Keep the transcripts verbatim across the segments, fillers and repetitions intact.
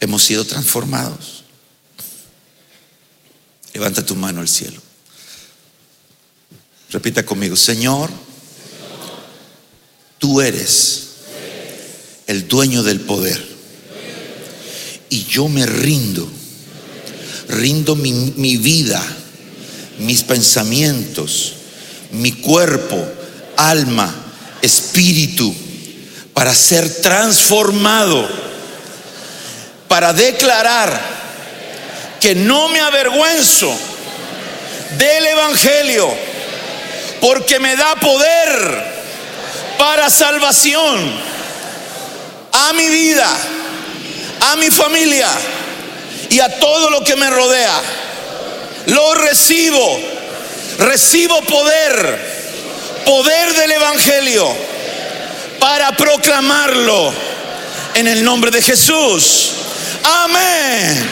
hemos sido transformados. Levanta tu mano al cielo. Repita conmigo: Señor, tú eres el dueño del poder, y yo me rindo, rindo mi, mi vida, mis pensamientos, mi cuerpo, alma, espíritu, para ser transformado, para declarar que no me avergüenzo del evangelio, porque me da poder para salvación a mi vida, a mi familia y a todo lo que me rodea. Lo recibo, recibo poder, poder del evangelio para proclamarlo en el nombre de Jesús. Amén.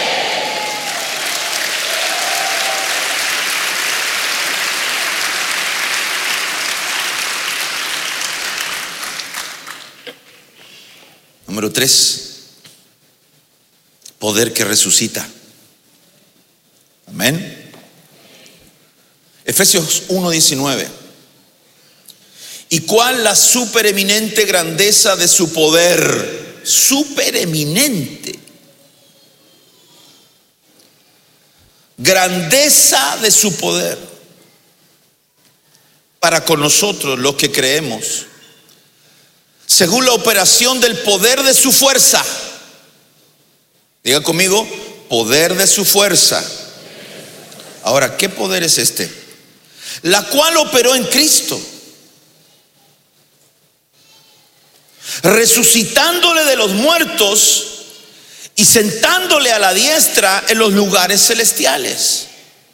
Número tres, poder que resucita. Amén. Efesios uno diecinueve. ¿Y cuál la supereminente grandeza de su poder? Supereminente. Grandeza de su poder para con nosotros los que creemos, según la operación del poder de su fuerza. Diga conmigo: poder de su fuerza. Ahora, ¿qué poder es este? La cual operó en Cristo, resucitándole de los muertos y sentándole a la diestra en los lugares celestiales.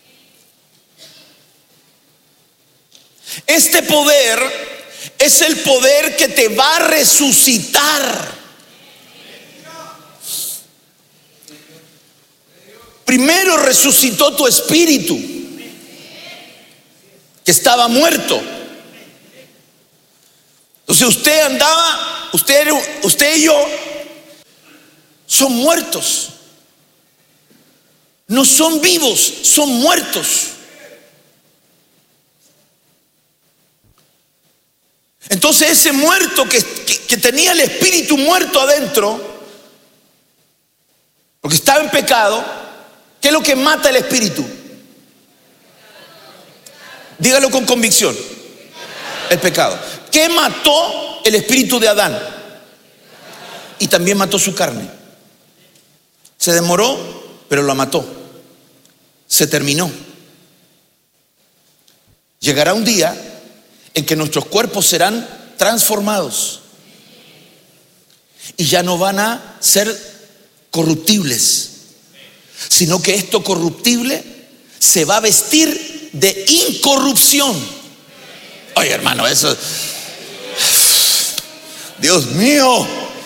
Este poder es el poder que te va a resucitar. Primero resucitó tu espíritu, que estaba muerto. Entonces usted andaba, usted, usted y yo son muertos. No son vivos, son muertos. Entonces ese muerto que, que, que tenía el espíritu muerto adentro, porque estaba en pecado, ¿qué es lo que mata el espíritu? Dígalo con convicción: el pecado. ¿Qué mató el espíritu de Adán? Y también mató su carne. Se demoró, pero la mató. Se terminó. Llegará un día en que nuestros cuerpos serán transformados y ya no van a ser corruptibles, sino que esto corruptible se va a vestir de incorrupción. Oye, hermano, eso, Dios mío.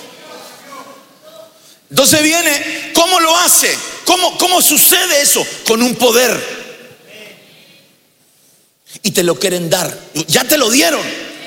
Entonces viene, ¿cómo lo hace? ¿Cómo, cómo sucede eso? Con un poder. Y te lo quieren dar. Ya te lo dieron,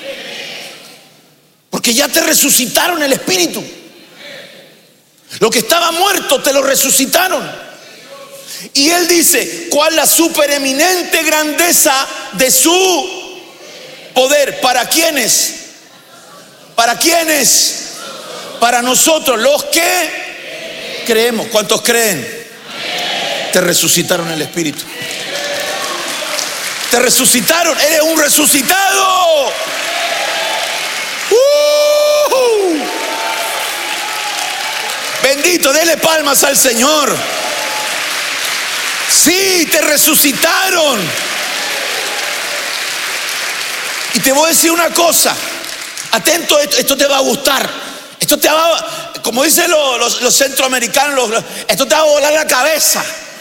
porque ya te resucitaron el espíritu. Lo que estaba muerto te lo resucitaron. Y él dice: ¿cuál la supereminente grandeza de su poder? ¿Para quiénes? ¿Para quiénes? Para nosotros, los que creemos. ¿Cuántos creen? Te resucitaron el espíritu. Te resucitaron, eres un resucitado. ¡Uh! Bendito, dele palmas al Señor. Sí, te resucitaron. Y te voy a decir una cosa, atento, esto, esto te va a gustar. Esto te va, como dicen los, los, los centroamericanos, los, esto te va a volar la cabeza.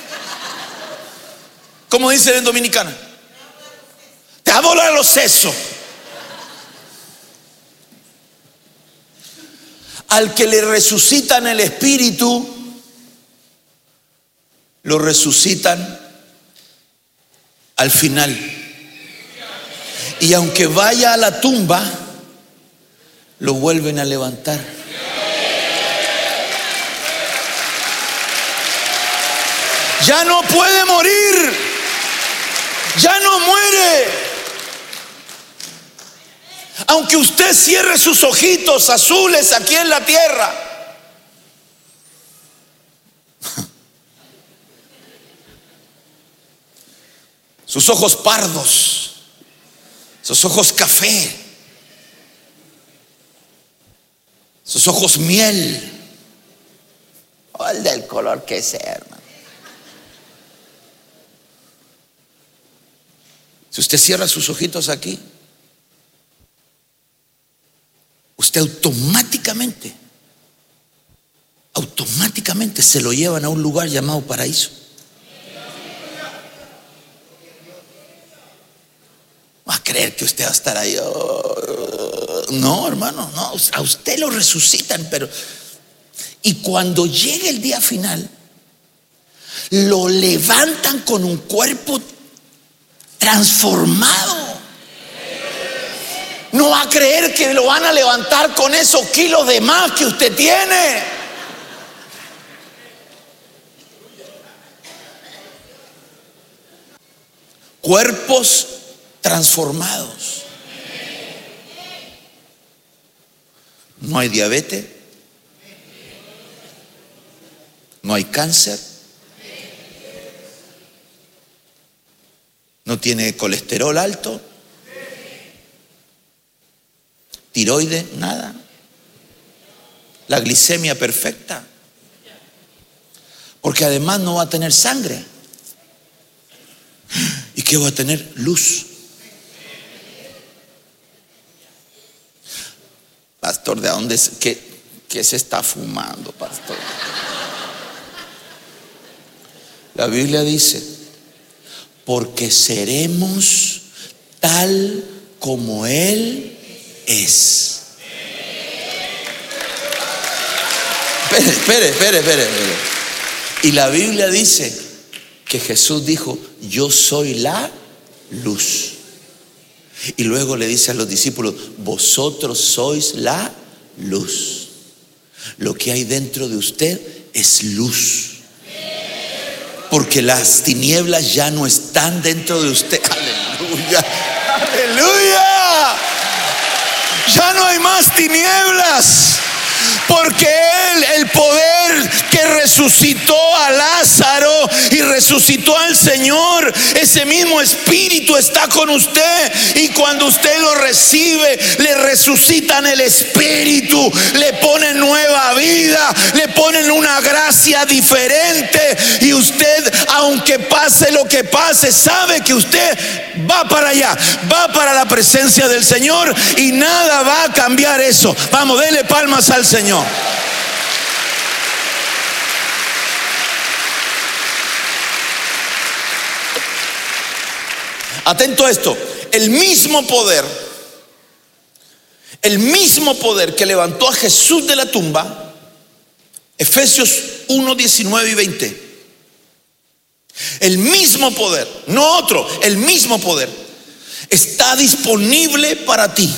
Como dicen en dominicana, te va a volar los sesos. Al que le resucitan el espíritu, lo resucitan al final. Y aunque vaya a la tumba, lo vuelven a levantar. Ya no puede morir. Ya no muere. Aunque usted cierre sus ojitos azules aquí en la tierra, sus ojos pardos, sus ojos café, sus ojos miel, o el del color que sea, hermano. Si usted cierra sus ojitos aquí, usted automáticamente, automáticamente se lo llevan a un lugar llamado paraíso. Va a creer que usted va a estar ahí. Oh, no, hermano, no, a usted lo resucitan, pero y cuando llegue el día final, lo levantan con un cuerpo transformado. No va a creer que lo van a levantar con esos kilos de más que usted tiene. Cuerpos transformados. No hay diabetes, no hay cáncer, no tiene colesterol alto, tiroides, nada, la glicemia perfecta, porque además no va a tener sangre. ¿Y qué va a tener? Luz. Pastor, ¿de dónde es? ¿Qué, qué se está fumando, pastor? La Biblia dice, porque seremos tal como Él es. Espere, espere, espere, espere, espere. Y la Biblia dice que Jesús dijo, yo soy la luz. Y luego le dice a los discípulos, vosotros sois la luz. Lo que hay dentro de usted es luz. Porque las tinieblas ya no están dentro de usted. Aleluya, aleluya. Ya no hay más tinieblas. Porque Él, el poder que resucitó a Lázaro y resucitó al Señor, ese mismo Espíritu está con usted. Y cuando usted lo recibe, le resucitan el Espíritu, le ponen nueva vida, le ponen una gracia diferente. Y usted, aunque pase lo que pase, sabe que usted va para allá, va para la presencia del Señor, y nada va a cambiar eso. Vamos, denle palmas al Señor. Atento a esto. El mismo poder, el mismo poder que levantó a Jesús de la tumba, Efesios uno, diecinueve y veinte. El mismo poder, no otro, el mismo poder está disponible para ti.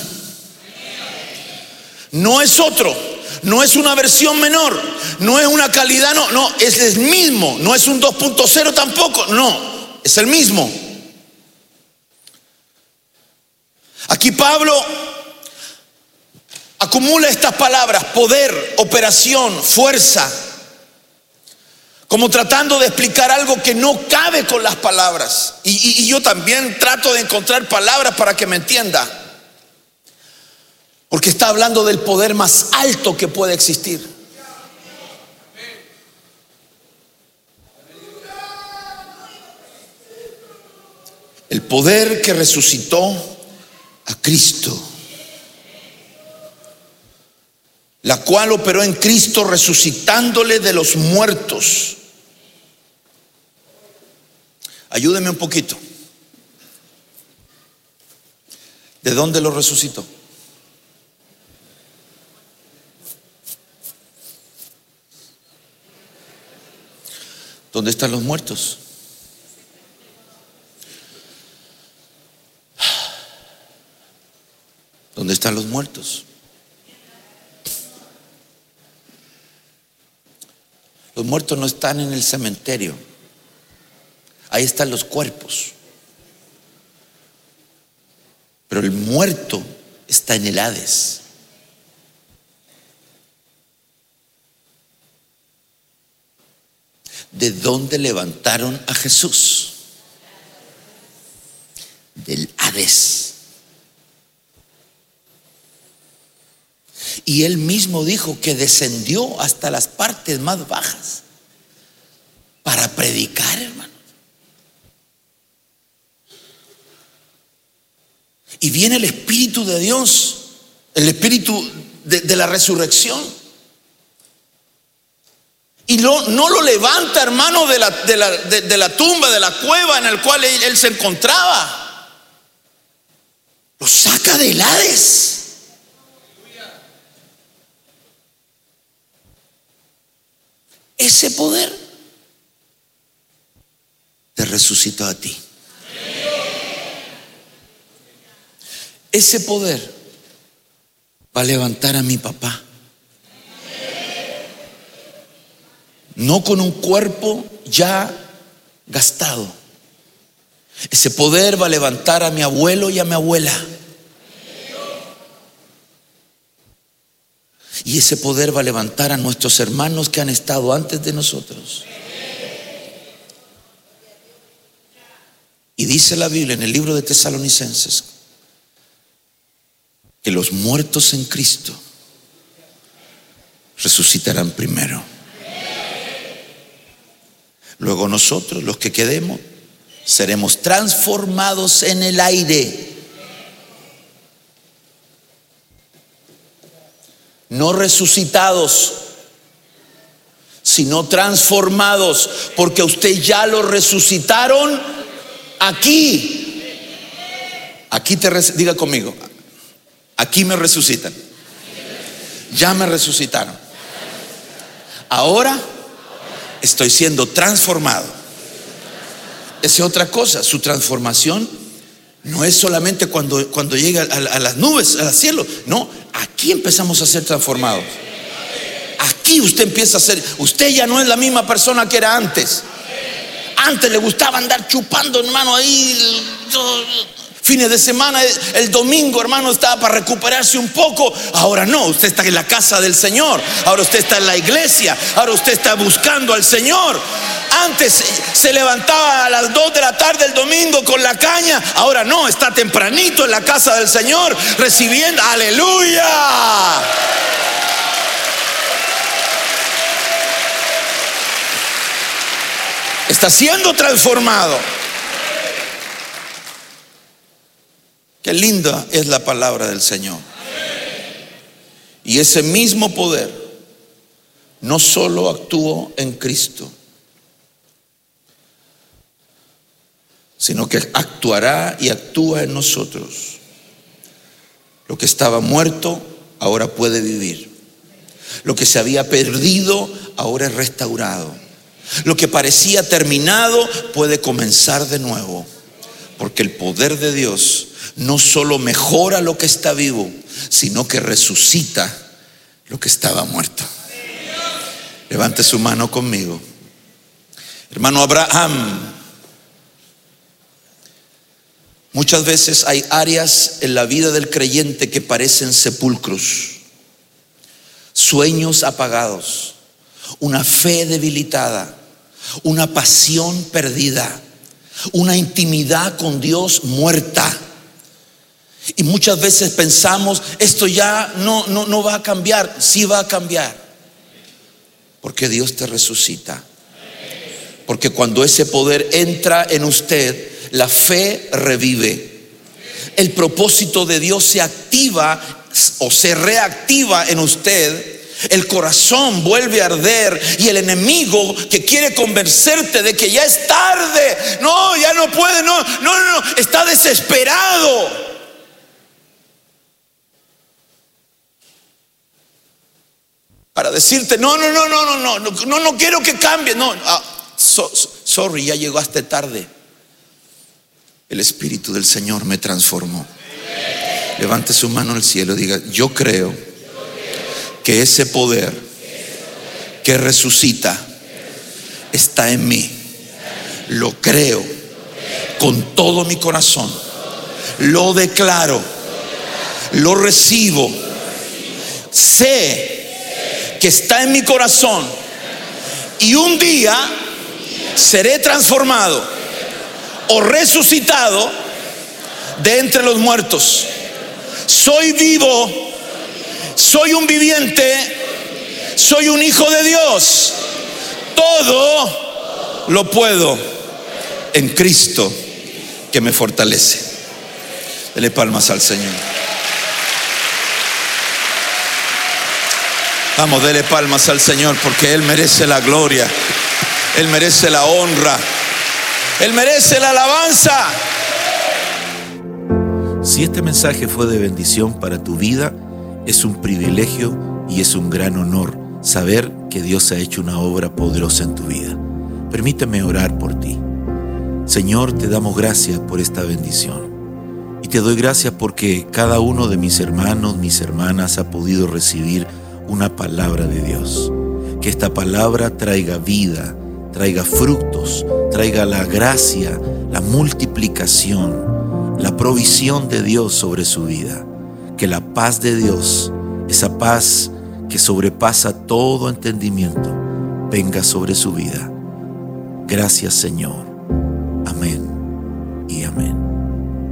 No es otro, no es una versión menor, no es una calidad, no, no, es el mismo, no es un dos punto cero tampoco, no, es el mismo. Aquí Pablo acumula estas palabras: poder, operación, fuerza, como tratando de explicar algo que no cabe con las palabras. Y, y, y yo también trato de encontrar palabras para que me entienda, porque está hablando del poder más alto que puede existir. El poder que resucitó a Cristo, la cual operó en Cristo resucitándole de los muertos. Ayúdeme un poquito. ¿De dónde lo resucitó? ¿Dónde están los muertos? ¿Dónde están los muertos? Los muertos no están en el cementerio. Ahí están los cuerpos. Pero el muerto está en el Hades. ¿De dónde levantaron a Jesús? Del Hades. Y él mismo dijo que descendió hasta las partes más bajas para predicar, hermano. Y viene el Espíritu de Dios, el Espíritu de, de la resurrección, y no, no lo levanta, hermano, de la, de, la, de, de la tumba, de la cueva en la cual él, él se encontraba. Lo saca del Hades. Ese poder te resucitó a ti. Ese poder va a levantar a mi papá. No con un cuerpo ya gastado. Ese poder va a levantar a mi abuelo y a mi abuela. Y ese poder va a levantar a nuestros hermanos que han estado antes de nosotros. Y dice la Biblia en el libro de Tesalonicenses que los muertos en Cristo resucitarán primero. Luego nosotros, los que quedemos, seremos transformados en el aire. No resucitados, sino transformados, porque a usted ya lo resucitaron aquí. Aquí te res- diga conmigo, aquí me resucitan. Ya me resucitaron. Ahora estoy siendo transformado. Esa es otra cosa. Su transformación no es solamente cuando, cuando llega a, a las nubes, al cielo. No, aquí empezamos a ser transformados. Aquí usted empieza a ser. Usted ya no es la misma persona que era antes. Antes le gustaba andar chupando, hermano, ahí fines de semana. El domingo, hermano, estaba para recuperarse un poco. Ahora no, usted está en la casa del Señor. Ahora usted está en la iglesia. Ahora usted está buscando al Señor. Antes se levantaba a las dos de la tarde el domingo con la caña. Ahora no, está tempranito en la casa del Señor recibiendo. ¡Aleluya! Está siendo transformado. Qué linda es la palabra del Señor. Y ese mismo poder no solo actuó en Cristo, sino que actuará y actúa en nosotros. Lo que estaba muerto ahora puede vivir. Lo que se había perdido ahora es restaurado. Lo que parecía terminado puede comenzar de nuevo, porque el poder de Dios no solo mejora lo que está vivo, sino que resucita lo que estaba muerto. Levante su mano conmigo. Hermano Abraham, muchas veces hay áreas en la vida del creyente que parecen sepulcros, sueños apagados, una fe debilitada, una pasión perdida, una intimidad con Dios muerta. Y muchas veces pensamos, esto ya no, no, no va a cambiar. Sí va a cambiar, porque Dios te resucita. Porque cuando ese poder entra en usted, la fe revive. El propósito de Dios se activa o se reactiva en usted. El corazón vuelve a arder y el enemigo que quiere convencerte de que ya es tarde, no, ya no puede, no, no, no, no, está desesperado. Para decirte, no, no, no, no, no, no, no, no quiero que cambie, no, ah, so, sorry, ya llegaste tarde. El Espíritu del Señor me transformó. Levante su mano al cielo, diga, yo creo que ese poder que resucita está en mí. Lo creo con todo mi corazón. Lo declaro. Lo recibo. Sé que está en mi corazón. Y un día seré transformado o resucitado de entre los muertos. Soy vivo. Soy un viviente. Soy un hijo de Dios. Todo lo puedo en Cristo que me fortalece. Dele palmas al Señor. Vamos, dele palmas al Señor, porque Él merece la gloria. Él merece la honra. Él merece la alabanza. Si este mensaje fue de bendición para tu vida, es un privilegio y es un gran honor saber que Dios ha hecho una obra poderosa en tu vida. Permíteme orar por ti. Señor, te damos gracias por esta bendición. Y te doy gracias porque cada uno de mis hermanos, mis hermanas ha podido recibir una palabra de Dios. Que esta palabra traiga vida, traiga frutos, traiga la gracia, la multiplicación, la provisión de Dios sobre su vida. Que la paz de Dios, esa paz que sobrepasa todo entendimiento, venga sobre su vida. Gracias, Señor.